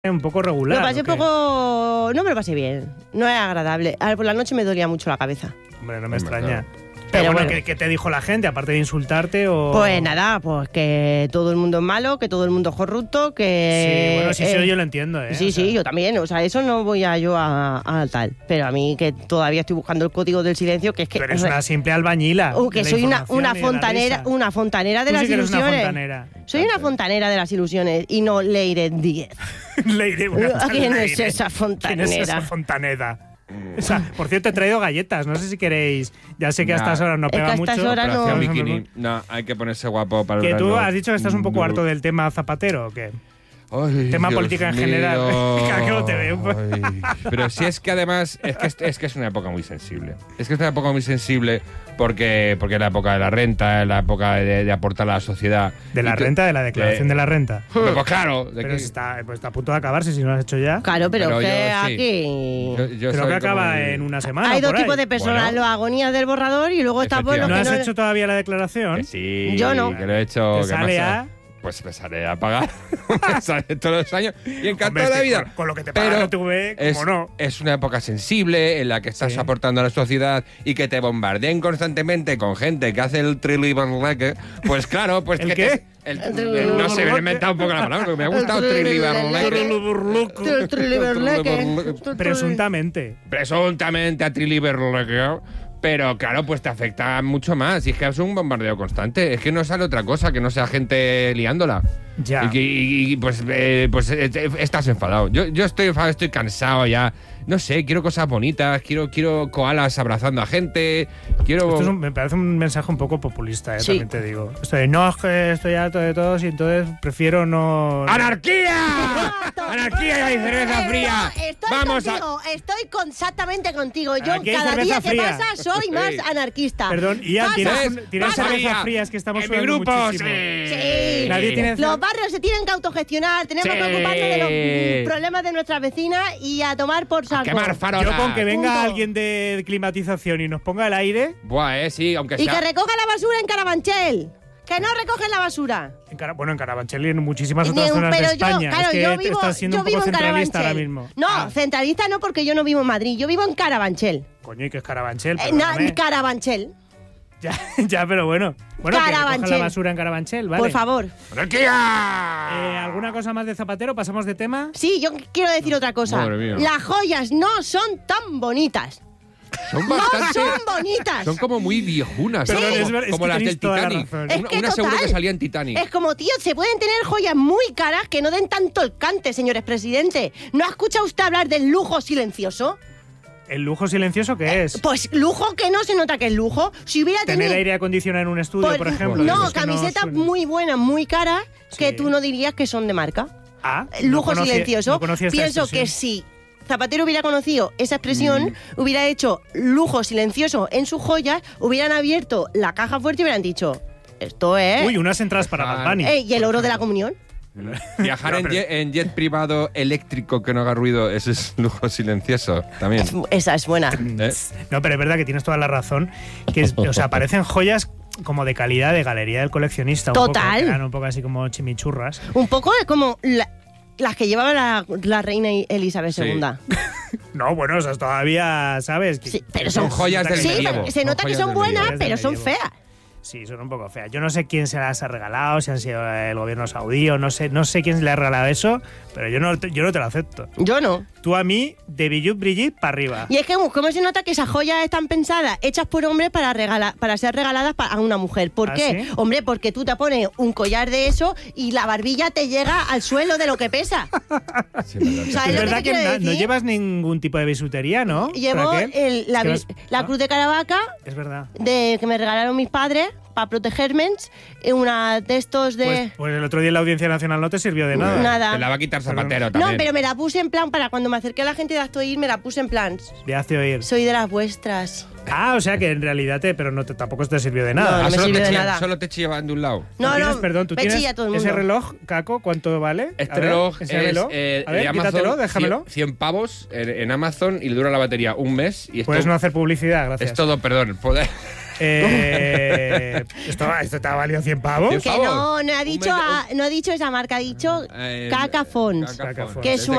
un poco regular. Lo pasé un poco... No me lo pasé bien. No es agradable. A ver, por la noche me dolía mucho la cabeza. Hombre, no me extraña. Pero bueno, bueno. ¿qué te dijo la gente? Aparte de insultarte o... Pues nada, pues que todo el mundo es malo, que todo el mundo es corrupto, que... Sí, bueno, sí, eso yo lo entiendo, ¿eh? Sí, o sea... sí, yo también. O sea, eso no voy yo a tal. Pero a mí que todavía estoy buscando el código del silencio, que es que... Tú eres una simple albañila. Que soy una fontanera de las ilusiones. Soy una fontanera de las ilusiones y no Leire 10. Leire, una ¿Quién es esa fontanera? ¿Quién es esa fontanera? O sea, por cierto, he traído galletas. No sé si queréis. Ya sé que a estas horas no pega mucho. No. Bikini. No, hay que ponerse guapo para el Que tú verano. has dicho que estás un poco harto del tema Zapatero, ¿o qué? Ay, Tema Dios política en mío. general. Cada que no te veo. Ay. Pero si es que además es que es una época muy sensible. Es que es una época muy sensible porque es la época de la renta, es la época de aportar a la sociedad. ¿De la renta? ¿De la declaración de la renta? Pues claro. Pero está a punto de acabarse si no lo has hecho ya. Claro, pero que yo sí. aquí... Yo Creo soy que acaba como en una semana. Hay dos por ahí. tipos de personas, Bueno. los agonías del borrador y luego está por los ¿No que has no... hecho todavía la declaración? Que sí, Yo no. que lo he hecho. ¿Te que sale me a...? Pues me sale a pagar. Me sale todos los años y encantado Hombre, de la es que vida. con lo que te paga la TV, como no. Es una época sensible en la que estás Sí. aportando a la sociedad y que te bombardeen constantemente con gente que hace el triliberleque. Pues claro, pues ¿El que qué? no sé, me he inventado un poco la palabra, porque me ha gustado triliberleque. Presuntamente. Presuntamente a triliberleque. Pero claro, pues te afecta mucho más. Y es que es un bombardeo constante. Es que no sale otra cosa que no sea gente liándola. Ya. Y pues estás enfadado. Yo estoy enfadado, estoy cansado ya. No sé, quiero cosas bonitas, quiero koalas abrazando a gente, quiero... Esto me parece un mensaje un poco populista, Sí. también te digo. No, es que estoy harto de todos y entonces prefiero no... ¡Anarquía! ¡Anarquía y cerveza fría! Estoy exactamente contigo. Yo Aquí hay cada cerveza día que fría. pasa soy más anarquista. Perdón, Ian, Pasa. ¿tienes cerveza fría? Es que estamos en mi sudando grupo, muchísimo. Sí. Nadie tiene... Los barrios se tienen que autogestionar. Tenemos Sí. que ocuparnos de los problemas de nuestras vecinas y a tomar por saco. ¡Quemar farolas! Yo con que venga Punto. alguien de climatización y nos ponga el aire... Buah, sí, aunque Y sea... que recoja la basura en Carabanchel. Que no recogen la basura. En Carabanchel y en muchísimas otras zonas de Pero España. claro, es que yo vivo, estás siendo yo un poco vivo en centralista ahora Carabanchel. mismo. No, centralista no, porque yo no vivo en Madrid. Yo vivo en Carabanchel. Coño, ¿y qué es Carabanchel? En Perdóname. Carabanchel. Ya, pero bueno. Bueno, que recojan Carabanchel. la basura en Carabanchel, ¿vale? Por favor. ¡Anarquía! ¿Alguna cosa más de Zapatero? ¿Pasamos de tema? Sí, yo quiero decir otra cosa. Madre mía. Las joyas no son tan bonitas. Son No bastante... son bonitas. Son como muy viejunas, Perdón, ¿no? es Como que las del tenéis toda la Titanic. razón. Es que Una seguro total. que salía en Titanic. Es como, tío, se pueden tener joyas muy caras que no den tanto el cante, señores presidentes. ¿No ha escuchado usted hablar del lujo silencioso? ¿El lujo silencioso qué es? Pues lujo que no se nota que es lujo. Si hubiera Tener tenido... aire acondicionado en un estudio, por ejemplo. No, esos que camisetas suenan. muy buenas, muy caras, que Sí. tú no dirías que son de marca. Ah, Lujo no silencioso. conocía esta Pienso expresión. que si Zapatero hubiera conocido esa expresión, hubiera hecho lujo silencioso en sus joyas, hubieran abierto la caja fuerte y hubieran dicho, esto es... Uy, unas entradas para Bad Bunny. ¿Y el oro de la comunión? Viajar No, en, pero- en jet privado eléctrico que no haga ruido, ese es lujo silencioso también. Esa es buena. ¿Eh? No, pero es verdad que tienes toda la razón. Que o sea, parecen joyas como de calidad de galería del coleccionista. Total. Un poco, que eran un poco así como chimichurras. Un poco como las que llevaba la reina Elizabeth Sí. II. No, bueno, esas todavía, ¿sabes? Sí, pero Son joyas del Sí, medievo. pero se nota que joyas son del buenas, medievo. pero son Joyas del feas. Sí, son un poco feas. Yo no sé quién se las ha regalado, si han sido el gobierno saudí o no sé quién le ha regalado eso, pero yo no te lo acepto. Yo no. Tú a mí, de Billut Brigitte para arriba. Y es que, ¿cómo se nota que esas joyas están pensadas, hechas por hombres para ser regaladas a una mujer? ¿Por ¿Ah, qué? sí? Hombre, porque tú te pones un collar de eso y la barbilla te llega al suelo de lo que pesa. Sí, verdad. ¿Sabes Es lo verdad te que quiero no decir? llevas ningún tipo de bisutería, ¿no? Llevo Raquel? la Es que la ¿no? cruz de Caravaca Es verdad. que me regalaron mis padres para protegerme, una de estos de... Pues el otro día en la Audiencia Nacional no te sirvió de nada. Nada. Te la va a quitar Zapatero No, también. pero me la puse en plan, para cuando me acerqué a la gente de Acto Ir, me la puse en plan, Le hace oír. soy de las vuestras. Ah, o sea que en realidad pero tampoco te sirvió de nada. No, me solo sirve te de chilla- nada. Solo te chillaban de un lado. No, ¿Tienes, no, perdón, tú me tienes chilla todo el ese mundo. reloj, Caco, ¿cuánto vale? Este A ver, reloj es enséñamelo. A ver, de Amazon, quítatelo, déjamelo. 100 pavos en Amazon y le dura la batería un mes. Y esto, Puedes no hacer publicidad, gracias. es todo, perdón. Poder- ¿Esto te ha valido 100 pavos? 100 Que pavos. no ha dicho, no ha dicho esa marca, ha dicho Cacafons. Cacafons. Que Es su de